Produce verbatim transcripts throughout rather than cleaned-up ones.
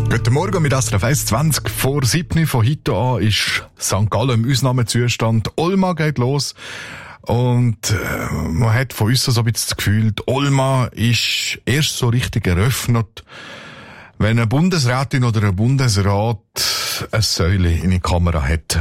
Guten Morgen mit S R F eins, zwanzig vor sieben. Von heute an ist Sankt Gallen im Ausnahmezustand. Olma geht los. Und äh, man hat von uns so ein bisschen das Gefühl, die Olma ist erst so richtig eröffnet, wenn eine Bundesrätin oder ein Bundesrat eine Säule in die Kamera hat.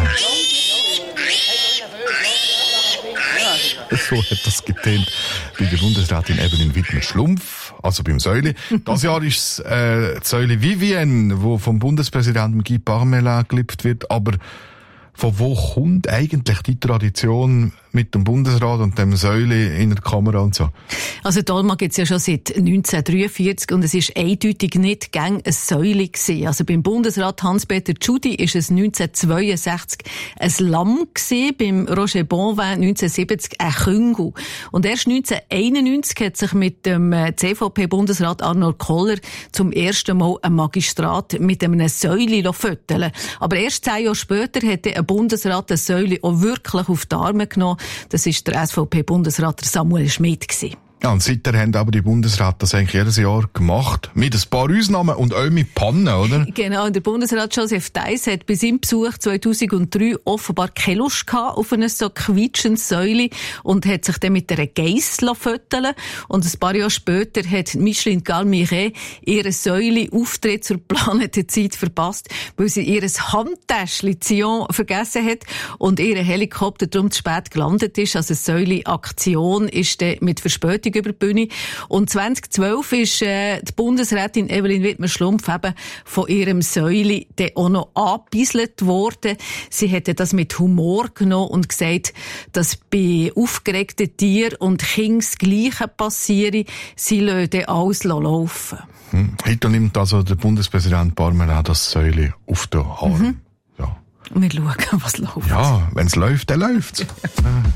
So hat das getönt bei der Bundesrätin Evelyn Widmer-Schlumpf, also beim Säuli. Das Jahr ist es äh, die Säule Vivienne, wo vom Bundespräsidenten Guy Parmelin geliebt wird. Aber von wo kommt eigentlich die Tradition mit dem Bundesrat und dem Säuli in der Kamera und so? Also die Olma gibt es ja schon seit neunzehnhundertdreiundvierzig und es ist eindeutig nicht gäng eine Säule gewesen. Also beim Bundesrat Hans-Peter Tschudi ist es neunzehnhundertzweiundsechzig ein Lamm gewesen, beim Roger Bonvin neunzehnhundertsiebzig ein Küngel. Und erst neunzehnhunderteinundneunzig hat sich mit dem C V P-Bundesrat Arnold Koller zum ersten Mal ein Magistrat mit einem Säule föteln. Aber erst zehn Jahre später hat ein Bundesrat eine Säule auch wirklich auf die Arme genommen. Das war der S V P-Bundesrat Samuel Schmid gewesen. Ja, und seither haben aber die Bundesräte das eigentlich jedes Jahr gemacht. Mit ein paar Ausnahmen und auch mit Pannen, oder? Genau, und der Bundesrat Joseph Deiss hat bei seinem Besuch zweitausenddrei offenbar keine Lust gehabt auf eine so quietschende Säule und hat sich dann mit einer Geiss föteln. Und ein paar Jahre später hat Micheline Galmiret ihre Säule Auftritt zur geplanten Zeit verpasst, weil sie ihr Handtäschchen Zion vergessen hat und ihr Helikopter darum zu spät gelandet ist. Also die Säule-Aktion ist dann mit Verspätung über die Bühne. Und zweitausendzwölf ist äh, die Bundesrätin Evelyn Widmer-Schlumpf eben von ihrem Säuli dann auch noch angebieselt worden. Sie hätte das mit Humor genommen und gesagt, dass bei aufgeregten Tieren und Kindern das Gleiche passiere. Sie lassen dann alles laufen. Hm. Heute nimmt also der Bundespräsident Parmelin das Säuli auf den Arm. Mhm. Ja. Wir schauen, was läuft. Ja, wenn es läuft, dann läuft's.